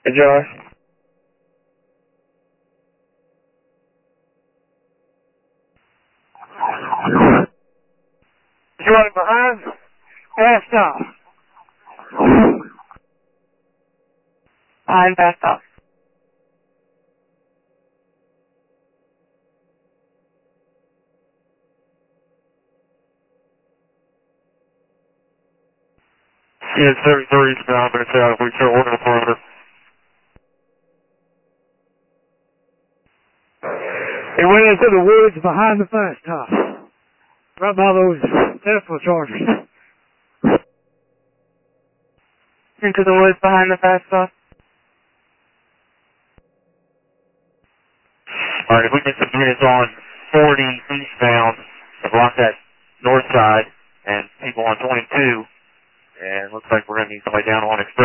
Enjoy. You running behind? Fast stop. Behind fast stop. Yeah, 73 eastbound, but it's out. We still order the perimeter. It went into the woods behind the fast stop. Right by those Tesla chargers. Into the woods behind the fast stop? Alright, if we get some units on 40 eastbound to block that north side, and people on 22, and looks like we're going to need somebody down on Express.